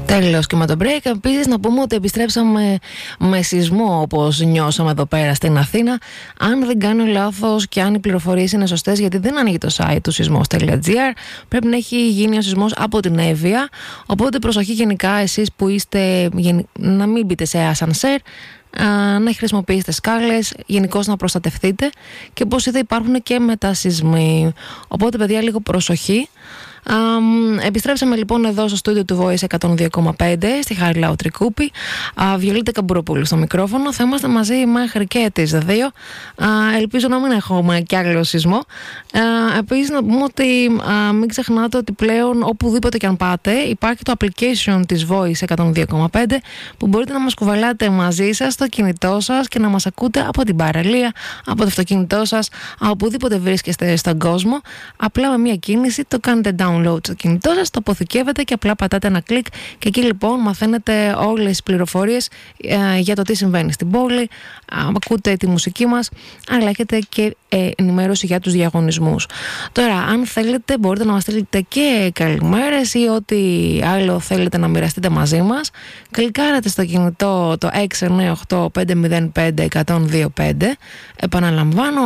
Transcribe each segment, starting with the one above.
Τέλος, και με το break επίσης να πούμε ότι επιστρέψαμε με σεισμό, όπως νιώσαμε εδώ πέρα στην Αθήνα. Αν δεν κάνω λάθος και αν οι πληροφορίες είναι σωστές, γιατί δεν ανοίγει το site του σεισμός.gr, πρέπει να έχει γίνει ο σεισμός από την Εύβοια. Οπότε προσοχή γενικά εσείς που είστε, να μην μπείτε σε ασανσέρ, να χρησιμοποιήσετε σκάλες, γενικώς να προστατευτείτε, και όπως είδα υπάρχουν και μετασεισμοί. Οπότε παιδιά, λίγο προσοχή. Επιστρέψαμε λοιπόν εδώ στο στούντιο του Voice 102,5 στη Χαριλάου Τρικούπη. Βιολίτα Καμπουροπούλου στο μικρόφωνο. Θα είμαστε μαζί μέχρι και τις 2. Ελπίζω να μην έχουμε κι άλλο σεισμό. Επίσης να πούμε ότι μην ξεχνάτε ότι πλέον οπουδήποτε κι αν πάτε υπάρχει το application της Voice 102,5 που μπορείτε να μας κουβαλάτε μαζί σας στο κινητό σας και να μας ακούτε από την παραλία, από το αυτοκίνητό σας, οπουδήποτε βρίσκεστε στον κόσμο. Απλά με μία κίνηση το κάνετε download στο κινητό σας, το αποθηκεύετε και απλά πατάτε ένα κλικ, και εκεί λοιπόν μαθαίνετε όλες τις πληροφορίες για το τι συμβαίνει στην πόλη, ακούτε τη μουσική μας, αλλά έχετε και ενημέρωση για τους διαγωνισμούς. Τώρα, αν θέλετε μπορείτε να μας στείλετε και καλημέρες ή ό,τι άλλο θέλετε να μοιραστείτε μαζί μας. Κλικάρετε στο κινητό το 698-505-1025. Επαναλαμβάνω,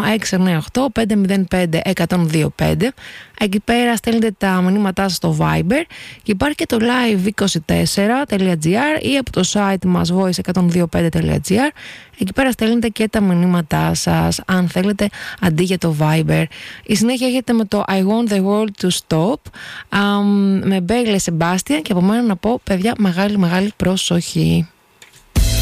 698-505-1025. Εκεί πέρα στέλνετε τα μηνύματά σας στο Viber και υπάρχει και το live24.gr ή από το site μας voice125.gr. Εκεί πέρα στέλνετε και τα μηνύματά σας αν θέλετε αντί για το Viber. Η συνέχεια έχετε με το I want the world to stop με Bailey Sebastian, και από μένα να πω παιδιά, μεγάλη προσοχή.